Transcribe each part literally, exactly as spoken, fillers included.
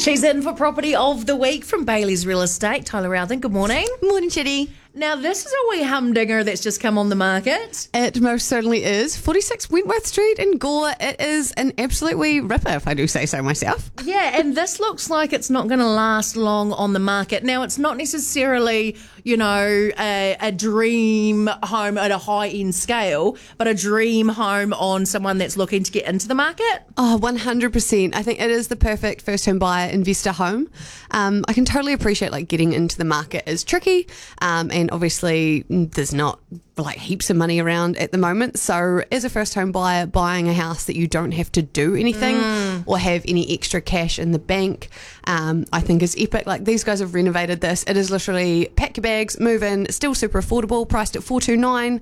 She's in for Property of the Week from Bailey's Real Estate. Tyler Rowden, good morning. Morning, Chitty. Now, this is a wee humdinger that's just come on the market. It most certainly is. forty-six Wentworth Street in Gore. It is an absolute wee ripper, if I do say so myself. Yeah, and this looks like it's not going to last long on the market. Now, it's not necessarily, you know, a, a dream home at a high-end scale, but a dream home on someone that's looking to get into the market. Oh, one hundred percent. I think it is the perfect first-home buyer investor home. Um, I can totally appreciate, like, getting into the market is tricky, um, and obviously there's not like heaps of money around at the moment. So as a first home buyer, buying a house that you don't have to do anything mm. or have any extra cash in the bank, um, I think is epic. Like, these guys have renovated this. It is literally pack your bags, move in, still super affordable, priced at four two nine.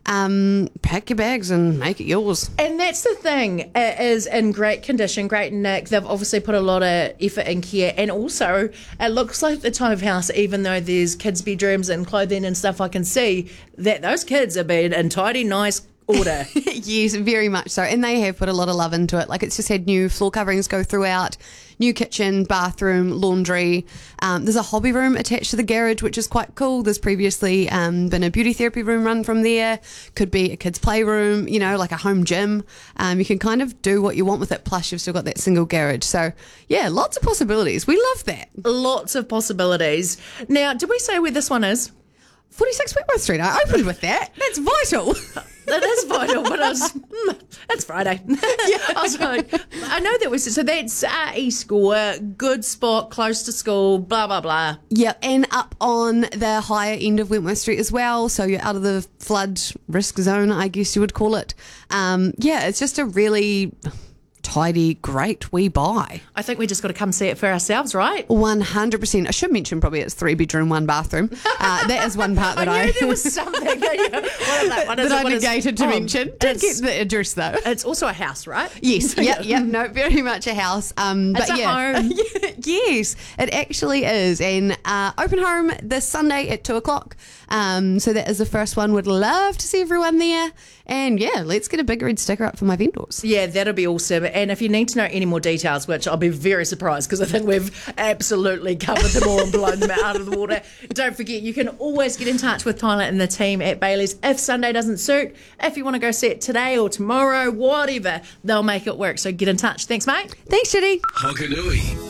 Um, pack your bags and make it yours. And that's the thing, it is in great condition, great nick. They've obviously put a lot of effort and care, and also it looks like the type of house, even though there's kids' bedrooms and clothing and stuff, I can see that those kids are being in tidy, nice order. Yes, very much so. And they have put a lot of love into it. Like, it's just had new floor coverings go throughout, new kitchen, bathroom, laundry. Um, there's a hobby room attached to the garage, which is quite cool. There's previously um, been a beauty therapy room run from there. Could be a kid's playroom, you know, like a home gym. Um, you can kind of do what you want with it. Plus, you've still got that single garage. So, yeah, lots of possibilities. We love that. Lots of possibilities. Now, did we say where this one is? forty-six Wentworth Street. I opened with that. That's vital. That is vital, but I was, mm, it's Friday. Yeah. I was like, I know that was, so that's uh, East Gore, good spot, close to school, blah, blah, blah. Yeah, and up on the higher end of Wentworth Street as well, so you're out of the flood risk zone, I guess you would call it. Um, yeah, it's just a really tidy, great wee buy. I think we just got to come see it for ourselves, right? one hundred percent. I should mention probably it's three bedroom, one bathroom. Uh, that is one part that I... I knew there was something that, you, what is that? What is that it? I negated to oh, mention. Did get the address though. It's also a house, right? Yes, yeah, yeah, no, very much a house. Um, it's but a yeah. home. Yes, it actually is. And uh, open home this Sunday at two o'clock. Um, so that is the first one. Would love to see everyone there. And yeah, let's get a big red sticker up for my vendors. Yeah, that'll be awesome. And if you need to know any more details, which I'll be very surprised because I think we've absolutely covered them all and blown them out of the water, don't forget, you can always get in touch with Tyler and the team at Bailey's if Sunday doesn't suit. If you want to go see it today or tomorrow, whatever, they'll make it work. So get in touch. Thanks, mate. Thanks, Chitty. Hokanui.